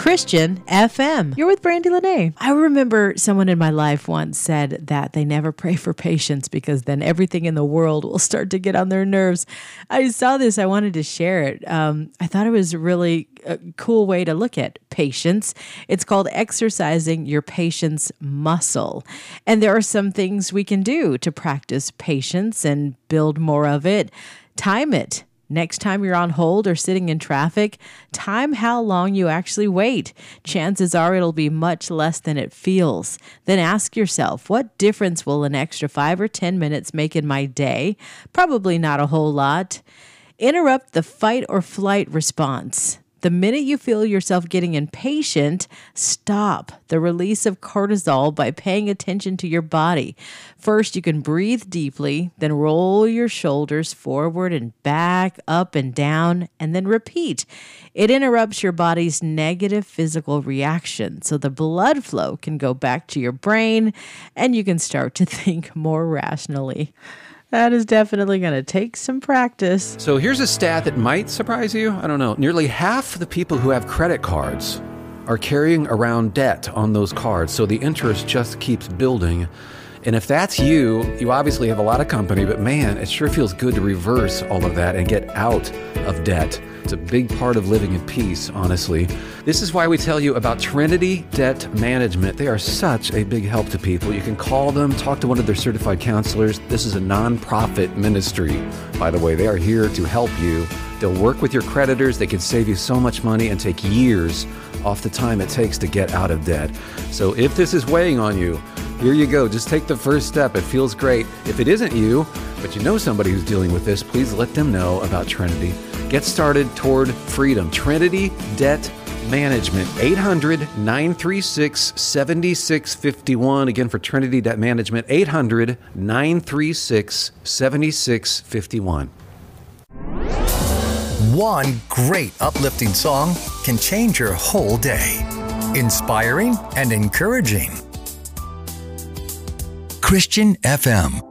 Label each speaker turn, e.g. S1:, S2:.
S1: Christian FM.
S2: You're with Brandy Lene.
S1: I remember someone in my life once said that they never pray for patience because then everything in the world will start to get on their nerves. I saw this. I wanted to share it. I thought it was really a cool way to look at patience. It's called exercising your patience muscle. And there are some things we can do to practice patience and build more of it. Time it. Next time you're on hold or sitting in traffic, time how long you actually wait. Chances are it'll be much less than it feels. Then ask yourself, what difference will an extra 5 or 10 minutes make in my day? Probably not a whole lot. Interrupt the fight or flight response. The minute you feel yourself getting impatient, stop the release of cortisol by paying attention to your body. First, you can breathe deeply, then roll your shoulders forward and back, up and down, and then repeat. It interrupts your body's negative physical reaction, so the blood flow can go back to your brain, and you can start to think more rationally. That is definitely going to take some practice.
S3: So here's a stat that might surprise you. I don't know. Nearly half the people who have credit cards are carrying around debt on those cards. So the interest just keeps building. And if that's you, you obviously have a lot of company, but man, it sure feels good to reverse all of that and get out of debt. It's a big part of living in peace, honestly. This is why we tell you about Trinity Debt Management. They are such a big help to people. You can call them, talk to one of their certified counselors. This is a nonprofit ministry, by the way. They are here to help you. They'll work with your creditors. They can save you so much money and take years off the time it takes to get out of debt. So if this is weighing on you, here you go. Just take the first step. It feels great. If it isn't you, but you know somebody who's dealing with this, please let them know about Trinity. Get started toward freedom. Trinity Debt Management, 800-936-7651. Again, for Trinity Debt Management, 800-936-7651.
S4: One great uplifting song can change your whole day. Inspiring and encouraging. Christian FM.